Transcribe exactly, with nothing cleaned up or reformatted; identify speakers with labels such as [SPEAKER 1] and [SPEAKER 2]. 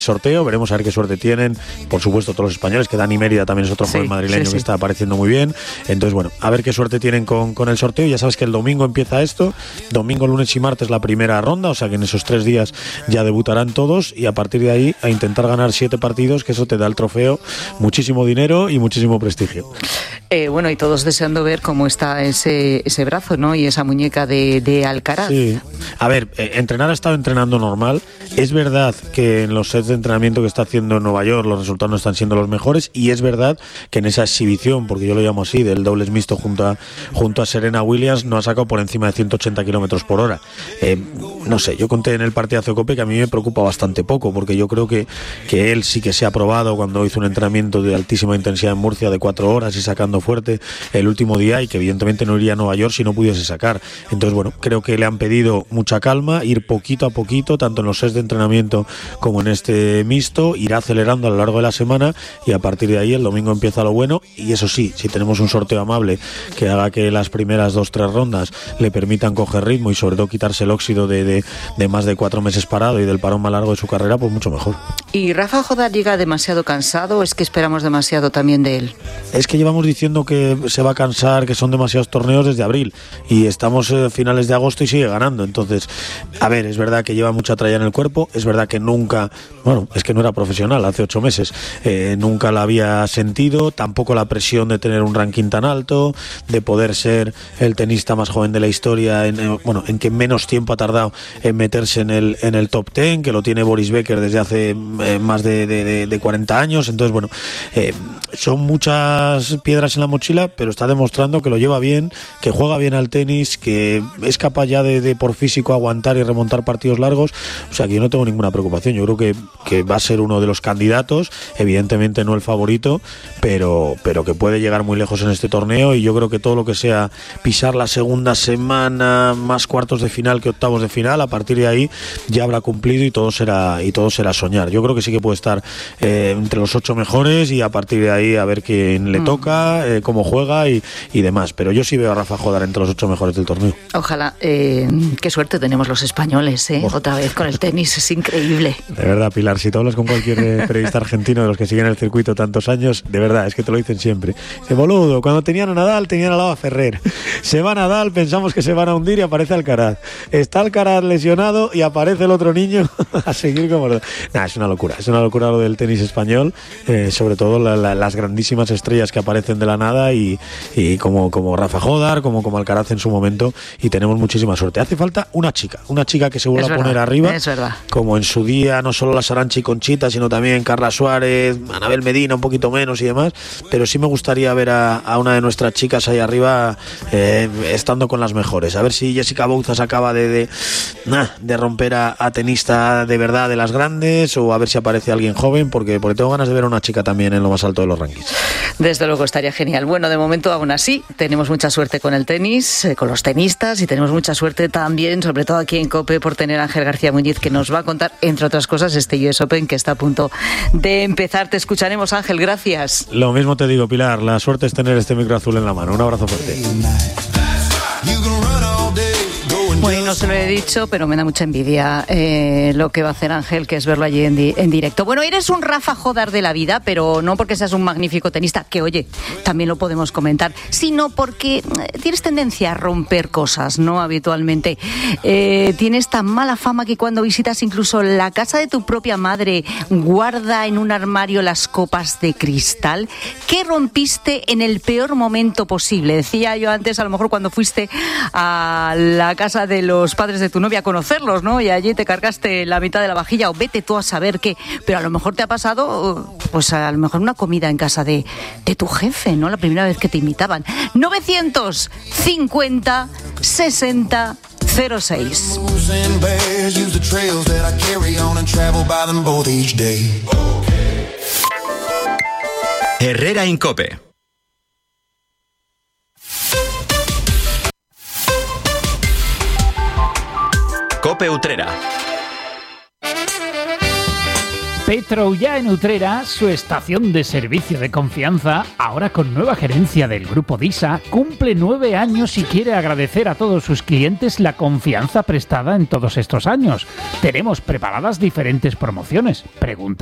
[SPEAKER 1] sorteo, veremos a ver qué suerte tienen, por supuesto todos los españoles, que Dani Mérida también es otro
[SPEAKER 2] sí,
[SPEAKER 1] joven madrileño sí, sí. que está apareciendo muy bien, entonces bueno, a ver qué suerte tienen con, con el sorteo. Ya sabes que el domingo empieza esto, domingo, lunes y martes la primera ronda, o sea que en esos tres días ya debutarán todos y a partir de ahí a intentar ganar siete partidos, que eso te da el trofeo, muchísimo dinero y muchísimo prestigio.
[SPEAKER 2] Eh, bueno, y todos deseando ver cómo está ese, ese brazo, ¿no? Y esa muñeca de, de Alcaraz.
[SPEAKER 1] Sí. A ver, eh, entrenar ha estado entrenando normal. Es verdad que en los sets de entrenamiento que está haciendo en Nueva York los resultados no están siendo los mejores y es verdad que en esa exhibición, porque yo lo llamo así, del dobles mixto junto a, junto a Serena Williams, no ha sacado por encima de ciento ochenta kilómetros por hora. Eh, no sé, yo conté en el partidazo de Cope que a mí me preocupa bastante poco, porque yo creo que, que él sí que se ha probado cuando hizo un entrenamiento de altísima intensidad en Murcia de cuatro horas y sacando fuerte el último día y que evidentemente no iría a Nueva York si no pudiese sacar. Entonces, bueno, creo que le han pedido mucha calma, ir poquito a poquito, tanto en los sets de entrenamiento como en este mixto, irá acelerando a lo largo de la semana y a partir de ahí el domingo empieza lo bueno. Y eso sí, si tenemos un sorteo amable que haga que las primeras dos, tres rondas le permitan coger ritmo y sobre todo quitarse el óxido de, de, de más de cuatro meses parado y del parón más largo de su carrera, pues mucho mejor.
[SPEAKER 2] ¿Y Rafa Jodar llega demasiado cansado o es que esperamos demasiado también de él?
[SPEAKER 1] Es que llevamos diciendo que se va a cansar, que son demasiados torneos desde abril y estamos a eh, finales de agosto y sigue ganando. Entonces, a ver, es verdad que lleva mucha tralla en el cuerpo, es verdad que nunca, bueno, es que no era profesional hace ocho meses, eh, nunca la había sentido, tampoco la presión de tener un ranking tan alto, de poder ser el tenista más joven de la historia, en, eh, bueno, en que menos tiempo ha tardado en meterse en el, en el top ten, que lo tiene Boris Becker desde hace eh, más de, de, de cuarenta años. Entonces, bueno, eh, son muchas piedras en la mochila, pero está demostrando que lo lleva bien, que juega bien al tenis, que es capaz ya de, de por físico aguantar y remontar partidos largos. O sea que yo no tengo ninguna preocupación. Yo creo que, que va a ser uno de los candidatos, evidentemente no el favorito, pero, pero que puede llegar muy lejos en este torneo. Y yo creo que todo lo que sea pisar la segunda semana, más cuartos de final que octavos de final, a partir de ahí ya habrá cumplido y todo será, y todo será soñar. Yo creo que sí que puede estar eh, entre los ocho mejores y a partir de ahí a ver quién le mm. toca, eh, cómo juega y, y demás. Pero yo sí veo a Rafa Jodar entre los ocho mejores del torneo.
[SPEAKER 2] Ojalá. Eh, qué suerte tenemos los españoles, ¿eh? Oh. Otra vez con el tenis, es increíble.
[SPEAKER 1] De verdad, Pilar, si tú hablas con cualquier eh, periodista argentino de los que siguen el circuito tantos años, de verdad, es que te lo dicen siempre. Dice, boludo, cuando tenían a Nadal, tenían al lado a Ferrer. Se va Nadal, pensamos que se van a hundir y aparece Alcaraz. Está Alcaraz lesionado y aparece el otro niño a seguir como... Nah, es una locura, es una locura lo del tenis español, eh, sobre todo la, la, las grandísimas estrellas que aparecen de la nada y, y como, como Rafa Jodar, como, como Alcaraz en su momento, y tenemos muchísima suerte. Hace falta una chica, una chica que se vuelva
[SPEAKER 2] es
[SPEAKER 1] a
[SPEAKER 2] verdad,
[SPEAKER 1] poner arriba,
[SPEAKER 2] es verdad.
[SPEAKER 1] Como en su día, no solo la Saranchi Conchita, sino también Carla Suárez, Anabel Medina, un poquito menos y demás, pero sí me gustaría ver a, a una de nuestras chicas ahí arriba eh, estando con las mejores. A ver si Jessica Bouzas acaba de, de, nah, de romper a, a tenista de verdad de las grandes, o a ver si aparece alguien joven, porque, porque tengo ganas de ver a una chica también en lo más alto de los rankings.
[SPEAKER 2] Desde luego estaría genial. Bueno, de momento aún así tenemos mucha suerte con el tenis, eh, con los tenistas, y tenemos mucha suerte también, sobre todo aquí en COPE, por tener a Ángel García Muñiz, que nos va a contar, entre otras cosas, este U S Open que está a punto de empezar. Te escucharemos, Ángel, gracias.
[SPEAKER 1] Lo mismo te digo, Pilar, la suerte es tener este micro azul en la mano. Un abrazo fuerte.
[SPEAKER 2] Bueno, no se lo he dicho, pero me da mucha envidia eh, lo que va a hacer Ángel, que es verlo allí en, di- en directo. Bueno, eres un Rafa Jodar de la vida, pero no porque seas un magnífico tenista, que oye, también lo podemos comentar, sino porque tienes tendencia a romper cosas, ¿no? Habitualmente. Eh, tienes tan mala fama que cuando visitas incluso la casa de tu propia madre, guarda en un armario las copas de cristal. ¿Qué rompiste en el peor momento posible? Decía yo antes, a lo mejor cuando fuiste a la casa de los padres de tu novia a conocerlos, ¿no? Y allí te cargaste la mitad de la vajilla, o vete tú a saber qué. Pero a lo mejor te ha pasado, pues a lo mejor una comida en casa de, de tu jefe, ¿no? La primera vez que te invitaban. novecientos cincuenta sesenta cero seis.
[SPEAKER 3] Herrera en COPE. COPE Utrera.
[SPEAKER 4] Petroya en Utrera, su estación de servicio de confianza, ahora con nueva gerencia del Grupo DISA, cumple nueve años y quiere agradecer a todos sus clientes la confianza prestada en todos estos años. Tenemos preparadas diferentes promociones. Pregunta